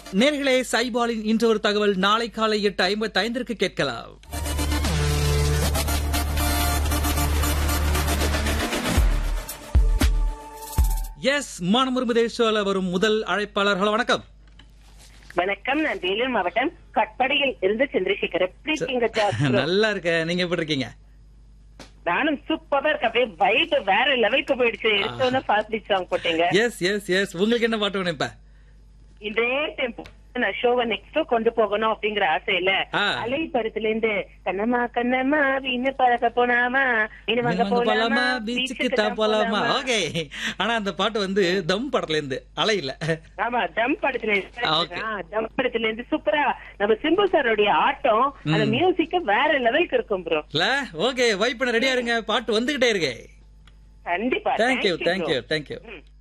நேர்களே, சைபாலின் இன்று ஒரு தகவல் நாளை காலை 8:55 கேட்கலாம். எஸ், மனமுருமுதேஷோல வரும் முதல் அழைப்பாளர். ஹலோ, வணக்கம். வணக்கம், நான் வேலூர் மாவட்டம் கட்படியில் இருந்து சந்திரசேகர். எப்படி இருக்கீங்க ஜாஸ்? நல்லா இருக்க, நீங்க எப்படி இருக்கீங்க? நானும் சூப்பரா இருக்க. அப்படியே வைப் வேற லெவலுக்கு போயிடுச்சு. எடுத்தோன்னு ஃபாஸ்ட் பீட் சாங் போட்டீங்க. எஸ் எஸ் எஸ், உங்களுக்கு என்ன பாட்டு வேணும் இப்ப? இதே டெம்போ நான் ஷோவை நெக்ஸ்ட் கொண்டு போகணும் அப்படிங்கிற ஆசையில அலை படத்துல இருந்து கண்ணம்மா கண்ணம்மா வீணு பழக்க போனாமா மீன் வாங்க போலாமா பீச்சுக்கு தான் போலாமா. ஓகே, ஆனா அந்த பாட்டு வந்து தம் படத்துல இருந்து அலை இல்ல. ஆமா, தம் படத்துல இருந்து சூப்பரா நம்ம சிம்பு சாரோடைய ஆட்டம், அந்த மியூசிக் வேற லெவலுக்கு இருக்கும் ப்ரோ. ஓகே, வைப் பண்ண ரெடியா இருங்க, பாட்டு வந்துகிட்டே இருக்கு. கண்டிப்பா. Thank you thank you thank you.